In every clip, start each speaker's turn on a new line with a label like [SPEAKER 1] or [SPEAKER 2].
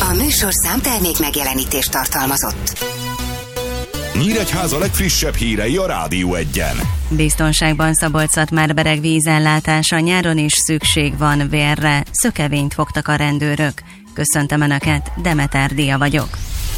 [SPEAKER 1] A műsorszám termék megjelenítést tartalmazott.
[SPEAKER 2] Nyíregyháza legfrissebb hírei a Rádió Egyen.
[SPEAKER 3] Biztonságban Szabolcs-Szatmár-Bereg vízellátása, nyáron is szükség van vérre. Szökevényt fogtak a rendőrök. Köszöntöm Önöket, Demeter Dia vagyok.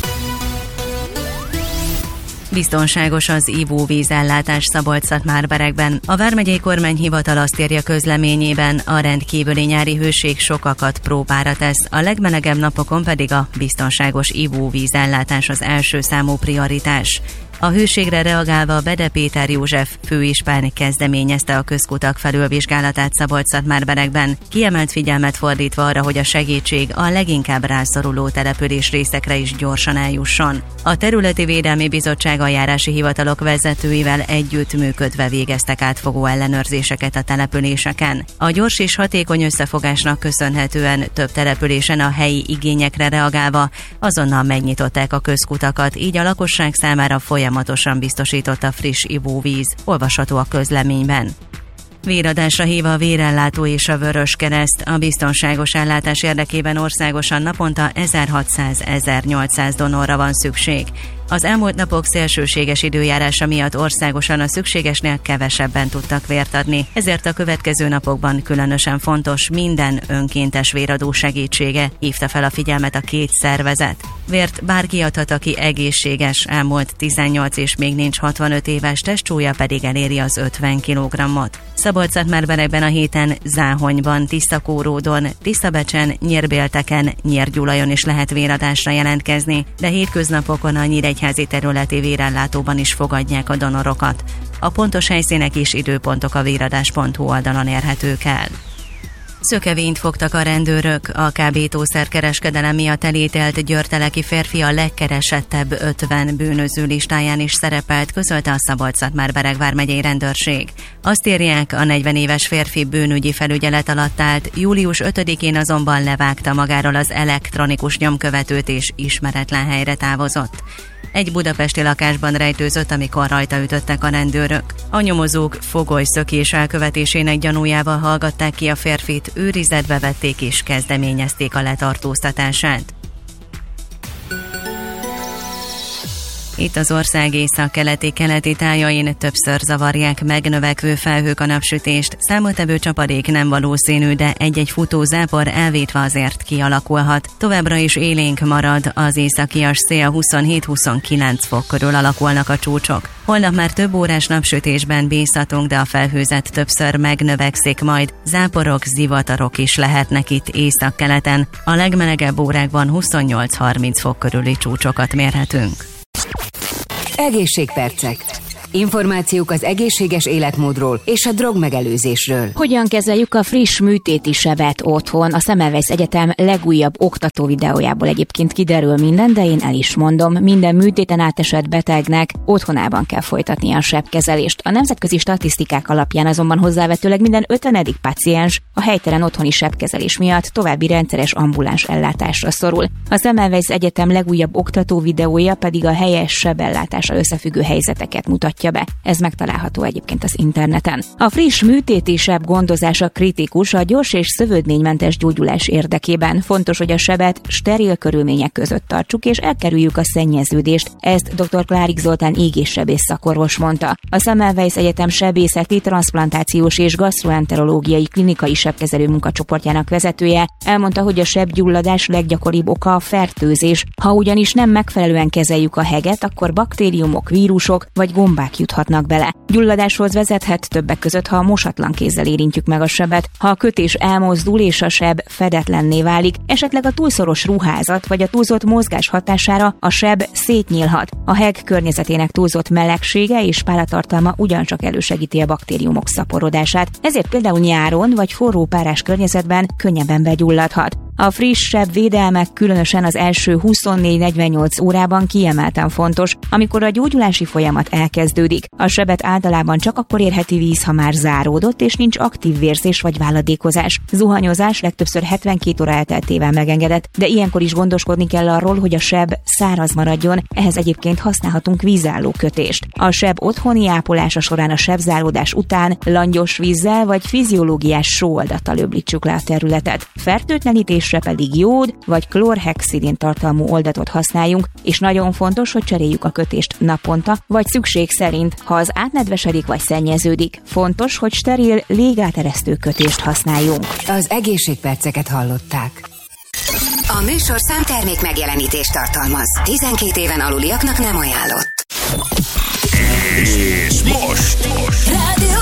[SPEAKER 3] Biztonságos az ivóvízellátás Szabolcs-Szatmár-Beregben. A vármegyei kormányhivatal azt írja közleményében, a rendkívüli nyári hőség sokakat próbára tesz, a legmelegebb napokon pedig a biztonságos ivóvízellátás az első számú prioritás. A hőségre reagálva Bede Péter József főispán kezdeményezte a közkutak felülvizsgálatát Szabolcs-Szatmár-Beregben, kiemelt figyelmet fordítva arra, hogy a segítség a leginkább rászoruló település részekre is gyorsan eljusson. A Területi Védelmi Bizottság eljárási hivatalok vezetőivel együttműködve végeztek átfogó ellenőrzéseket a településeken. A gyors és hatékony összefogásnak köszönhetően több településen a helyi igényekre reagálva azonnal megnyitották a közkutakat, így a lakosság számára folyamatosan biztosított a friss ivóvíz, olvasható a közleményben. Véradásra hív a Vérellátó és a Vöröskereszt. A biztonságos ellátás érdekében országosan naponta 1600-1800 donorra van szükség. Az elmúlt napok szélsőséges időjárása miatt országosan a szükségesnél kevesebben tudtak vért adni, ezért a következő napokban különösen fontos minden önkéntes véradó segítsége, hívta fel a figyelmet a két szervezet. Vért bárki adhat, aki egészséges, elmúlt 18 és még nincs 65 éves, testsúlya pedig eléri az 50 kg-ot. Szabolcs-Szatmár-Beregben a héten Záhonyban, Tisztakóródon, Tisztabecsen, Nyírbélteken, Nyírgyulajon is lehet véradásra jelentkezni, de hétköznapokon a nyíregyházi területi vérellátóban is fogadják a donorokat. A pontos helyszínek és időpontok a véradás.hu oldalon érhetők el. Szökevényt fogtak a rendőrök. A kábítószerkereskedelem miatt elítélt győrteleki férfi a legkeresettebb 50 bűnöző listáján is szerepelt, közölte a Szabolcs-Szatmár-Bereg vármegyei rendőrség. Azt írják, a 40 éves férfi bűnügyi felügyelet alatt állt, július 5-én azonban levágta magáról az elektronikus nyomkövetőt és ismeretlen helyre távozott. Egy budapesti lakásban rejtőzött, amikor rajta ütöttek a rendőrök. A nyomozók fogolyszökés elkövetésének gyanújával hallgatták ki a férfit, őrizetbe vették és kezdeményezték a letartóztatását. Itt az ország észak-keleti tájain többször zavarják megnövekvő felhők a napsütést, számottevő csapadék nem valószínű, de egy-egy futó zápor elvétve azért kialakulhat. Továbbra is élénk marad, az északias szél 27-29 fok körül alakulnak a csúcsok. Holnap már több órás napsütésben bízhatunk, de a felhőzet többször megnövekszik majd, záporok, zivatarok is lehetnek itt észak-keleten. A legmelegebb órákban 28-30 fok körüli csúcsokat mérhetünk.
[SPEAKER 1] Egészségpercek. Információk az egészséges életmódról és a drogmegelőzésről.
[SPEAKER 4] Hogyan kezeljük a friss műtéti sebet otthon? A Semmelweis Egyetem legújabb oktató videójából egyébként kiderül minden, de én el is mondom, minden műtéten átesett betegnek otthonában kell folytatnia a sebkezelést. A nemzetközi statisztikák alapján azonban hozzávetőleg minden 50. páciens a helytelen otthoni sebkezelés miatt további rendszeres ambuláns ellátásra szorul. A Semmelweis Egyetem legújabb oktató videója pedig a helyes sebellátással összefüggő helyzeteket mutatja be. Ez megtalálható egyébként az interneten. A friss műtéti seb gondozása kritikus a gyors és szövődménymentes gyógyulás érdekében. Fontos, hogy a sebet steril körülmények között tartsuk, és elkerüljük a szennyeződést. Ezt dr. Klárik Zoltán égéssebész szakorvos mondta. A Semmelweis Egyetem sebészeti, transzplantációs és gasztroenterológiai klinikai sebkezelő munkacsoportjának vezetője elmondta, hogy a sebgyulladás leggyakoribb oka a fertőzés. Ha ugyanis nem megfelelően kezeljük a heget, akkor baktériumok, vírusok vagy gombák juthatnak bele. Gyulladáshoz vezethet többek között, ha mosatlan kézzel érintjük meg a sebet, ha a kötés elmozdul és a seb fedetlenné válik, esetleg a túlszoros ruházat vagy a túlzott mozgás hatására a seb szétnyílhat. A heg környezetének túlzott melegsége és páratartalma ugyancsak elősegíti a baktériumok szaporodását, ezért például nyáron vagy forró párás környezetben könnyebben begyulladhat. A friss sebvédelme különösen az első 24-48 órában kiemelten fontos, amikor a gyógyulási folyamat elkezdődik. A sebet általában csak akkor érheti víz, ha már záródott, és nincs aktív vérzés vagy váladékozás. Zuhanyozás legtöbbször 72 óra elteltével megengedett, de ilyenkor is gondoskodni kell arról, hogy a seb száraz maradjon, ehhez egyébként használhatunk vízálló kötést. A seb otthoni ápolása során a sebzáródás után langyos vízzel vagy fiziológiás sóoldattal öblítsük le a területet. Fertőtlenítés kötésre pedig jód vagy klorhexidin tartalmú oldatot használjunk, és nagyon fontos, hogy cseréljük a kötést naponta, vagy szükség szerint, ha az átnedvesedik vagy szennyeződik. Fontos, hogy steril, légáteresztő kötést használjunk.
[SPEAKER 1] Az egészségperceket hallották.
[SPEAKER 5] A műsor számtermék megjelenítést tartalmaz. 12 éven aluliaknak nem ajánlott.
[SPEAKER 2] És most
[SPEAKER 5] Rádió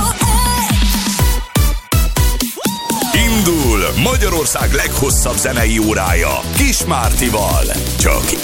[SPEAKER 2] indul Magyarország leghosszabb zenei órája Kis Mártival. Csak